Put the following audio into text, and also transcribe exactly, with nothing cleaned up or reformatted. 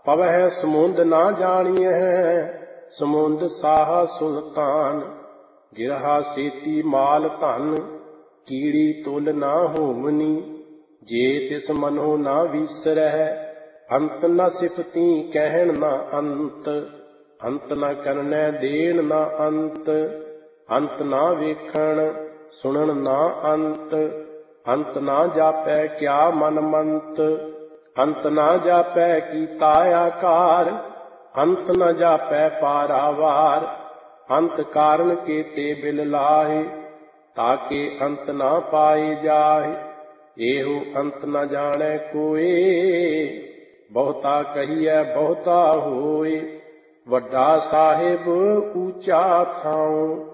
ਪਵਹਿ ਸਮੁੰਦ ਨਾ ਜਾਣੀਐ, ਸਮੁੰਦ ਸਾਹਾ ਸੁਲਤਾਨ। ਗਿਰਹਾ ਸੇਤੀ ਮਾਲ ਧਨ, ਕੀੜੀ ਤੁਲ ਨਾ ਹੋਵਨੀ। ਜੇ ਤਿਸ ਮਨੋ ਨਾ ਵੀਸਰਹਿ, ਅੰਤ ਨ ਸਿਫਤੀ ਕਹਿਣ ਨਾ ਅੰਤ। ਅੰਤ ਨ ਕਰਨੈ ਦੇਣ ਨਾ ਅੰਤ, ਅੰਤ ਨਾ ਵੇਖਣ ਸੁਣਨ ਨਾ ਅੰਤ। ਅੰਤ ਨਾ ਜਾਪੈ ਕਿਆ ਮਨ ਮੰਤ, ਅੰਤ ਨਾ ਜਾਪੈ ਕੀਤਾ ਆਕਾਰ। ਅੰਤ ਨ ਜਾਪੈ ਪਾਰਾਵਾਰ, ਅੰਤ ਕਾਰਨ ਕੇਤੇ ਬਿਲ ਲਾਹੇ। ਤਾਕੇ ਅੰਤ ਨਾ ਪਾਏ ਜਾਹੇ, ਇਹੋ ਅੰਤ ਨ ਜਾਣੈ ਕੋਇ। ਬਹੁਤਾ ਕਹੀਐ ਬਹੁਤਾ ਹੋਇ, ਵੱਡਾ ਸਾਹਿਬ ਊਚਾ ਥਾਉ।